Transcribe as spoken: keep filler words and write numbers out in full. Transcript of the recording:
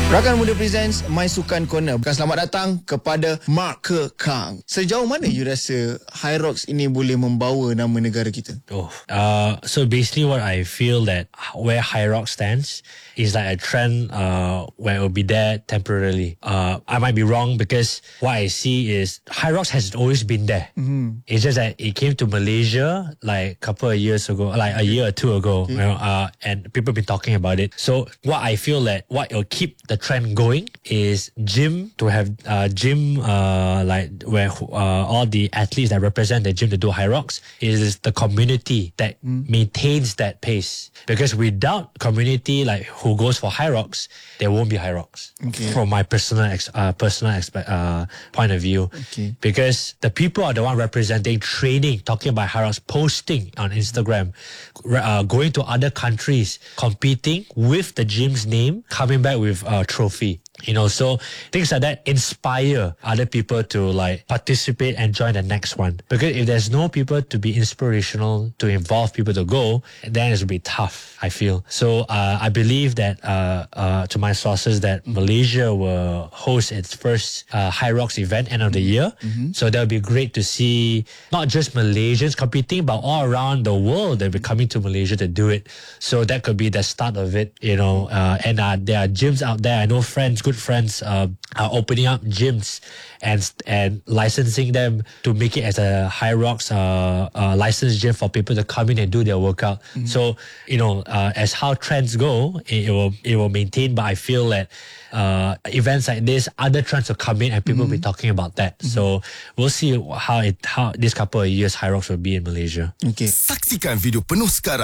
Rakan Muda Presents My Sukan Corner. Bukan selamat datang kepada Mark Kekang. Sejauh mana you rasa Hyrox ini boleh membawa nama negara kita? Oh, uh, so basically what I feel that where Hyrox stands is like a trend uh, where it will be there temporarily. Uh, I might be wrong because what I see is Hyrox has always been there. Mm-hmm. It's just that it came to Malaysia like a couple of years ago, like a year or two ago, mm-hmm. you know, uh, and people have been talking about it. So what I feel that what will keep the trend going is gym, to have uh, gym uh, like where uh, all the athletes that represent the gym to do Hyrox is the community that mm. maintains that pace. Because without community like who goes for Hyrox, there won't be Hyrox. Okay. From my personal ex- uh, personal expe- uh, point of view, okay. Because the people are the one representing training, talking about Hyrox, posting on Instagram, uh, going to other countries, competing with the gym's name, coming back with a trophy. You know, so things like that inspire other people to like participate and join the next one. Because if there's no people to be inspirational, to involve people to go, then it's will be tough, I feel. So uh, I believe that uh, uh, to my sources that Malaysia will host its first uh, Hyrox event end of the year. Mm-hmm. So that would be great to see not just Malaysians competing, but all around the world that will be coming to Malaysia to do it. So that could be the start of it, you know. Uh, and uh, there are gyms out there. I know friends, good friends uh, are opening up gyms and and licensing them to make it as a Hyrox uh, uh, licensed gym for people to come in and do their workout. Mm-hmm. So, you know, uh, as how trends go, it, it will it will maintain. But I feel that uh, events like this, other trends will come in and people mm-hmm. will be talking about that. Mm-hmm. So we'll see how it how this couple of years Hyrox will be in Malaysia. Okay. Saksikan video penuh sekarang